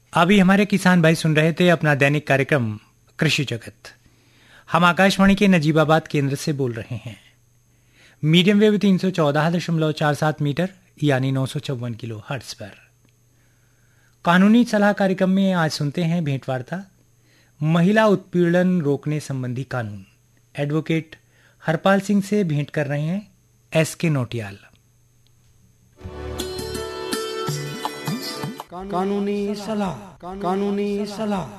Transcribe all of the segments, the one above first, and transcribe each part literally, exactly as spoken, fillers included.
अभी हमारे किसान भाई सुन रहे थे अपना दैनिक कार्यक्रम कृषि जगत। हम आकाशवाणी के नजीबाबाद केंद्र से बोल रहे हैं। मीडियम वेव तीन सौ चौदह दशमलव चार सात मीटर यानी नौ सौ चौवन किलो हर्ट्ज पर। कानूनी सलाह कार्यक्रम में आज सुनते हैं भेंटवार्ता महिला उत्पीड़न रोकने संबंधी कानून। एडवोकेट हरपाल सिंह से भेंट कर रहे हैं एस के नोटियाल। कानूनी सलाह कानूनी सलाह।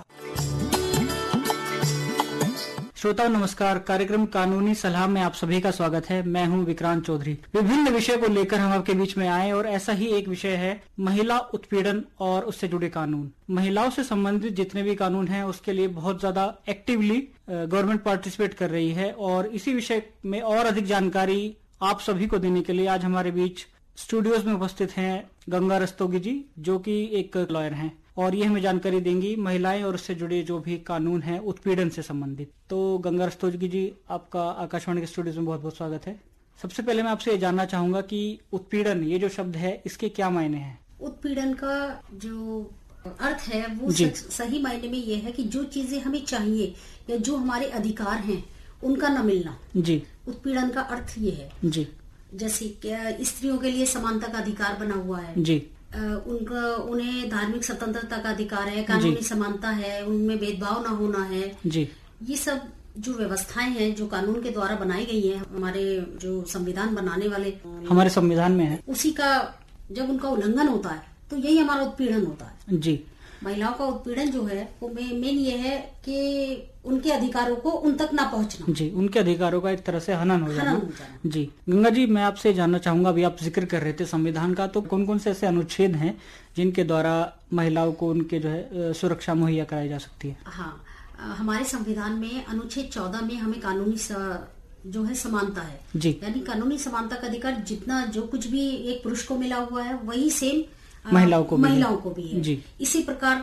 श्रोताओं नमस्कार। कार्यक्रम कानूनी सलाह में आप सभी का स्वागत है। मैं हूं विक्रांत चौधरी। विभिन्न विषय को लेकर हम आपके बीच में आए और ऐसा ही एक विषय है महिला उत्पीड़न और उससे जुड़े कानून। महिलाओं से संबंधित जितने भी कानून हैं उसके लिए बहुत ज्यादा एक्टिवली गवर्नमेंट पार्टिसिपेट कर रही है और इसी विषय में और अधिक जानकारी आप सभी को देने के लिए आज हमारे बीच स्टूडियोज में उपस्थित हैं गंगा रस्तोगी जी, जो कि एक लॉयर हैं और ये हमें जानकारी देंगी महिलाएं और उससे जुड़े जो भी कानून हैं उत्पीड़न से संबंधित। तो गंगा रस्तोगी जी, आपका आकाशवाणी के स्टूडियोज में बहुत बहुत स्वागत है। सबसे पहले मैं आपसे ये जानना चाहूंगा कि उत्पीड़न ये जो शब्द है इसके क्या मायने हैं? उत्पीड़न का जो अर्थ है वो सही मायने में ये है कि जो चीजें हमें चाहिए या जो हमारे अधिकार हैं उनका न मिलना जी। उत्पीड़न का अर्थ ये है जी। जैसे क्या स्त्रियों के लिए समानता का अधिकार बना हुआ है जी। आ, उनका उन्हें धार्मिक स्वतंत्रता का अधिकार है, कानूनी समानता है, उनमें भेदभाव ना होना है जी। ये सब जो व्यवस्थाएं हैं जो कानून के द्वारा बनाई गई है, हमारे जो संविधान बनाने वाले हमारे संविधान में है, उसी का जब उनका उल्लंघन होता है तो यही हमारा उत्पीड़न होता है जी। महिलाओं का उत्पीड़न जो है वो मेन ये है कि उनके अधिकारों को उन तक ना पहुंचना जी। उनके अधिकारों का एक तरह से हनन हो जाना जी। गंगा जी, मैं आपसे जानना चाहूंगा, अभी आप जिक्र कर रहे थे संविधान का, तो कौन कौन से ऐसे अनुच्छेद हैं जिनके द्वारा महिलाओं को उनके जो है सुरक्षा मुहैया कराई जा सकती है? हाँ, हमारे संविधान में अनुच्छेद चौदह में हमें कानूनी जो है समानता है जी। यानी कानूनी समानता का अधिकार जितना जो कुछ भी एक पुरुष को मिला हुआ है वही सेम महिलाओं को महिलाओं को भी है जी। इसी प्रकार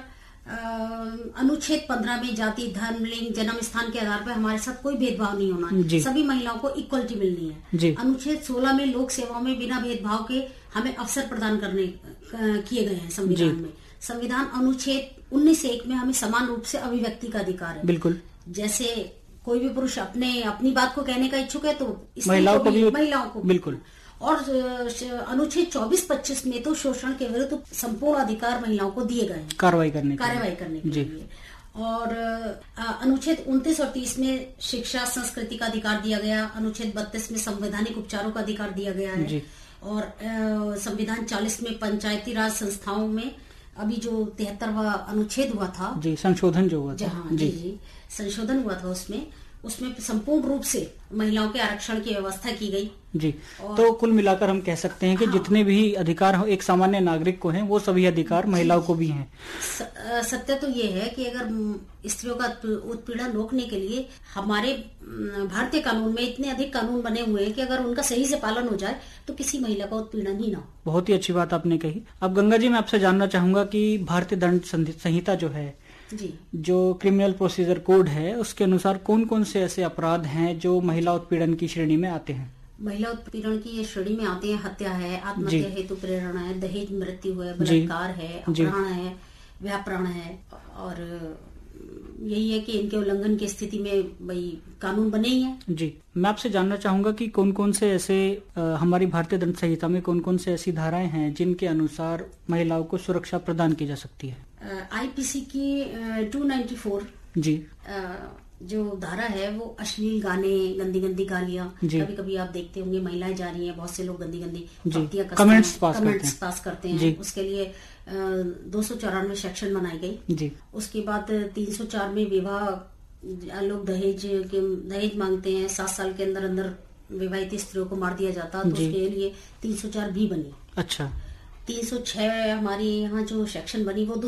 अनुच्छेद पंद्रह में जाति, धर्म, लिंग, जन्म स्थान के आधार पर हमारे साथ कोई भेदभाव नहीं होना है, सभी महिलाओं को इक्वलिटी मिलनी है। अनुच्छेद सोलह में लोक सेवाओं में बिना भेदभाव के हमें अवसर प्रदान करने किए गए हैं संविधान में। संविधान अनुच्छेद उन्नीस एक में हमें समान रूप से अभिव्यक्ति का अधिकार है। बिल्कुल, जैसे कोई भी पुरुष अपने अपनी बात को कहने का इच्छुक है तो महिलाओं को भी महिलाओं को बिल्कुल। और अनुच्छेद चौबीस पच्चीस में तो शोषण के विरुद्ध संपूर्ण अधिकार महिलाओं को दिए गए हैं कार्रवाई करने कार्रवाई करने के लिए। और अनुच्छेद उनतीस और तीस में शिक्षा संस्कृति का अधिकार दिया गया। अनुच्छेद बत्तीस में संवैधानिक उपचारों का अधिकार दिया गया है जी। और संविधान चालीस में पंचायती राज संस्थाओं में अभी जो तिहत्तरवा अनुच्छेद हुआ था जी, संशोधन जो हुआ था जी, जी, जी संशोधन हुआ था उसमें उसमें संपूर्ण रूप से महिलाओं के आरक्षण की व्यवस्था की गई जी। तो कुल मिलाकर हम कह सकते हैं कि हाँ, जितने भी अधिकार एक सामान्य नागरिक को हैं वो सभी अधिकार महिलाओं को भी हैं। सत्य तो ये है कि अगर स्त्रियों का उत्पीड़न रोकने के लिए हमारे भारतीय कानून में इतने अधिक कानून बने हुए हैं कि अगर उनका सही से पालन हो जाए तो किसी महिला का उत्पीड़न ही ना हो। बहुत ही अच्छी बात आपने कही। अब गंगा जी, मैं आपसे जानना चाहूंगा कि भारतीय दंड संहिता जो है जी, जो क्रिमिनल प्रोसीजर कोड है उसके अनुसार कौन कौन से ऐसे अपराध हैं जो महिला उत्पीड़न की श्रेणी में आते हैं? महिला उत्पीड़न की ये श्रेणी में आते हैं हत्या है, आत्महत्या हेतु प्रेरणा है, दहेज मृत्यु है, बलात्कार है, अपहरण है, व्यापहरण है। और यही है कि इनके उल्लंघन की स्थिति में भाई कानून बने ही हैं जी। मैं आपसे जानना चाहूंगा कि कौन कौन से ऐसे आ, हमारी भारतीय दंड संहिता में कौन कौन से ऐसी धाराएं हैं जिनके अनुसार महिलाओं को सुरक्षा प्रदान की जा सकती है? आईपीसी की टू नाइन्टी फोर जी आ, जो धारा है वो अश्लील गाने, गंदी गंदी गालियां, कभी कभी आप देखते होंगे महिलाएं जा रही हैं, बहुत से लोग गंदी गंदी कमेंट्स पास, कमेंट्स पास करते हैं। उसके लिए दो सौ चौरानवे सेक्शन बनाई गई जी। उसके बाद तीन सौ चार में विवाह, लोग दहेज के दहेज मांगते हैं, सात साल के अंदर अंदर विवाहित स्त्रियों को मार दिया जाता तो उसके लिए तीन सौ चार भी बनी। अच्छा, तीन सौ छह हमारी यहाँ जो सेक्शन बनी वो